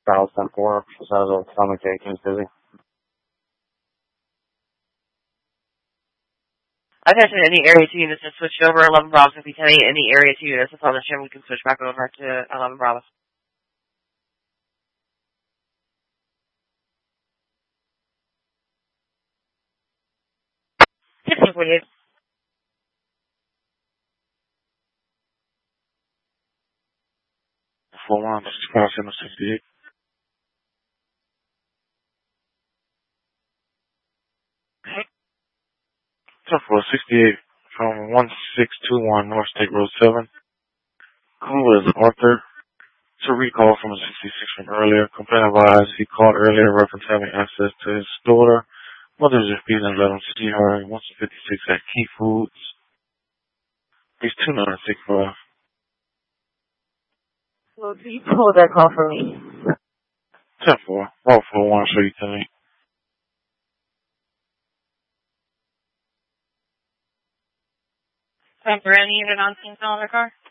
Battle 10-4, just has a stomach ache and he's busy. Attention, any area 2 units have switched over. 11 Bravo's going to be telling any area 2 units that's on the ship. We can switch back over to 11 Bravo. 1548. 4-1, this is 5768. 10-4, 68 from 1621 North State Road 7. Who is Arthur? It's a recall from a 66 from earlier. Complaint advised he called earlier reference having access to his daughter. Mother's refusing to let him see her. He wants 56 at Key Foods. He's 2965. Well, please hold that call for me. 10-4, Route 41, show you tonight. Time for any unit on scene, calling their car?